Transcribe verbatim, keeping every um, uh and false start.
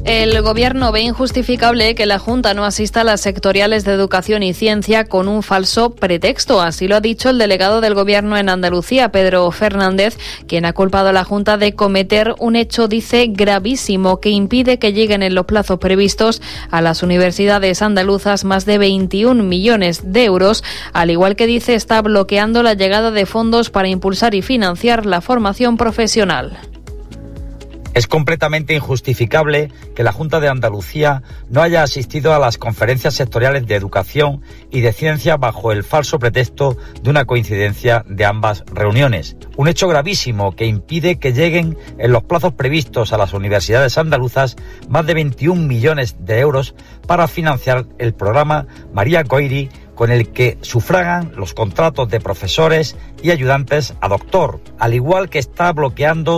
El Gobierno ve injustificable que la Junta no asista a las sectoriales de Educación y Ciencia con un falso pretexto. Así lo ha dicho el delegado del Gobierno en Andalucía, Pedro Fernández, quien ha culpado a la Junta de cometer un hecho, dice, gravísimo, que impide que lleguen en los plazos previstos a las universidades andaluzas más de veintiún millones de euros, al igual que, dice, está bloqueando la llegada de fondos para impulsar y financiar la formación profesional. Es completamente injustificable que la Junta de Andalucía no haya asistido a las conferencias sectoriales de educación y de ciencia bajo el falso pretexto de una coincidencia de ambas reuniones. Un hecho gravísimo que impide que lleguen en los plazos previstos a las universidades andaluzas más de veintiún millones de euros para financiar el programa María Goiri, con el que sufragan los contratos de profesores y ayudantes a doctor, al igual que está bloqueando